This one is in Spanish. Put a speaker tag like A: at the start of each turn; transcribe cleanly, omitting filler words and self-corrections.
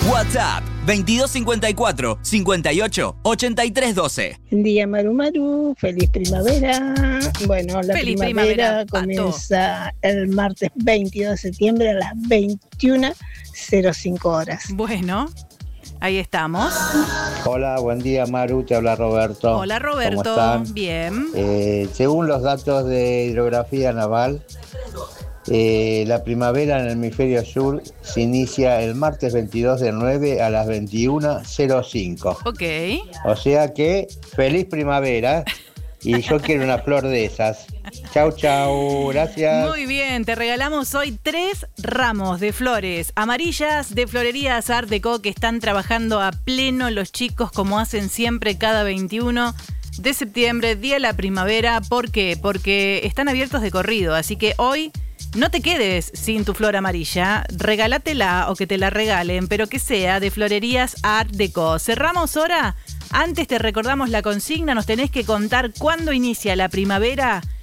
A: WhatsApp 2254 58 83 12.
B: Buen día, Maru Maru. Feliz primavera. Bueno, la
C: Feliz
B: primavera
C: Pato.
B: comienza el martes 22 de septiembre a las 21:05 horas.
C: Bueno, ahí estamos.
D: Hola, buen día, Maru, te habla Roberto.
C: Hola,
D: ¿Cómo
C: Roberto.
D: están?
C: Bien.
D: Según los datos de hidrografía naval, la primavera en el hemisferio sur se inicia el martes 22 del 9 a las 21:05.
C: Ok.
D: O sea que, feliz primavera. Y yo quiero una flor de esas. Chau, chau, gracias.
C: Muy bien, te regalamos hoy 3 ramos de flores amarillas de Florerías Art Deco, que están trabajando a pleno los chicos, como hacen siempre cada 21 de septiembre, día de la primavera. ¿Por qué? Porque están abiertos de corrido, así que hoy no te quedes sin tu flor amarilla, regálatela o que te la regalen, pero que sea de Florerías Art Deco. ¿Cerramos hora? Antes te recordamos la consigna, nos tenés que contar cuándo inicia la primavera